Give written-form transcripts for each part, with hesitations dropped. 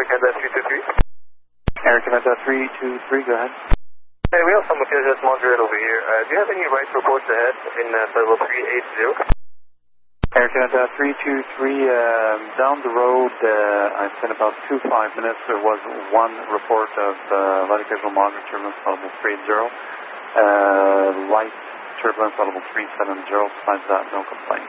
Air Canada 323. Air Canada 323, go ahead. Hey, we have some Canada Montreal over here. Do you have any right reports ahead in level 380? Air Canada 323, down the road, I spent about 25 minutes. There was one report of light occasional moderate turbulence, level 380. Light turbulence, level 370. Besides that, no complaints.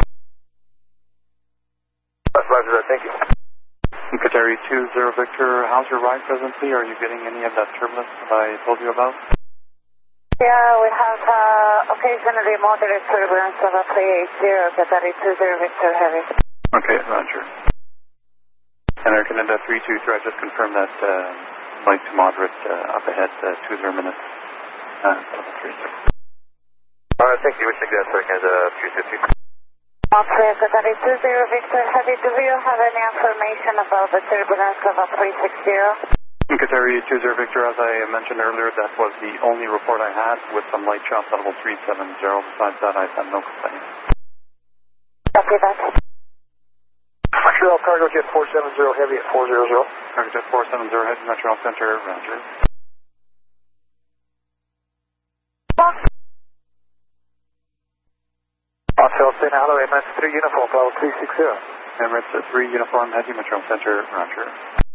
Roger that, thank you. Qatari 20 Victor, how's your ride presently? Are you getting any of that turbulence that I told you about? Yeah, we have occasionally moderate turbulence of 380, Qatari 20 Victor Heavy. Okay, roger. And Air Canada 323, I just confirmed that light to moderate up ahead, 20 minutes. Level 30. Alright, thank you. We'll check that for Canada 350. Montreal, Qatari 20 Victor Heavy, do you have any information about the turbulence of 360? Qatari 20 Victor, as I mentioned earlier, that was the only report I had with some light shots level 370. Besides that, I've had no complaints. Copy that. Montreal Cargo Jet 470 Heavy at 400. Cargo Jet 470 Heavy, Montreal Center, roger. Montreal State, hello, Emirates 3 Uniform, level 360. Emirates 3 Uniform Heavy, Montreal Center, roger.